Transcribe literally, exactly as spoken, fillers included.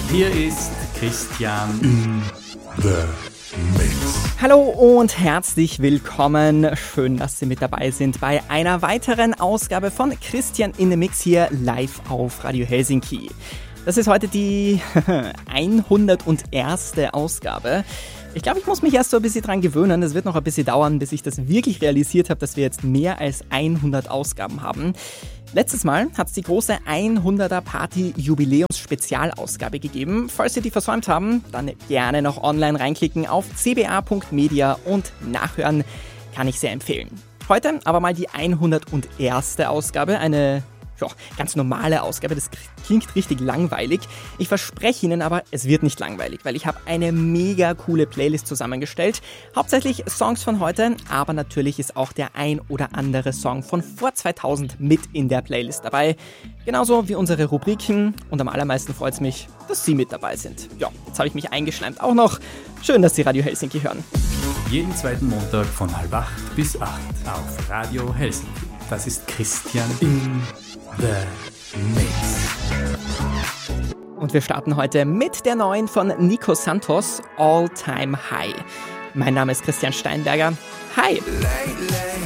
Hier ist Christian in the Mix. Hallo und herzlich willkommen. Schön, dass Sie mit dabei sind bei einer weiteren Ausgabe von Christian in the Mix hier live auf Radio Helsinki. Das ist heute die hunderterste Ausgabe. Ich glaube, ich muss mich erst so ein bisschen dran gewöhnen. Es wird noch ein bisschen dauern, bis ich das wirklich realisiert habe, dass wir jetzt mehr als hundert Ausgaben haben. Letztes Mal hat es die große hunderter Party-Jubiläums-Spezialausgabe gegeben. Falls Sie die versäumt haben, dann gerne noch online reinklicken auf c b a punkt media und nachhören, kann ich sehr empfehlen. Heute aber mal die hunderterste Ausgabe, eine ja, ganz normale Ausgabe. Das klingt richtig langweilig. Ich verspreche Ihnen aber, es wird nicht langweilig, weil ich habe eine mega coole Playlist zusammengestellt. Hauptsächlich Songs von heute, aber natürlich ist auch der ein oder andere Song von vor zweitausend mit in der Playlist dabei. Genauso wie unsere Rubriken und am allermeisten freut es mich, dass Sie mit dabei sind. Ja, jetzt habe ich mich eingeschleimt auch noch. Schön, dass Sie Radio Helsinki hören. Jeden zweiten Montag von halb acht bis acht auf Radio Helsinki. Das ist Christian in the Mix. Und wir starten heute mit der neuen von Nico Santos, All Time High. Mein Name ist Christian Steinberger. Hi!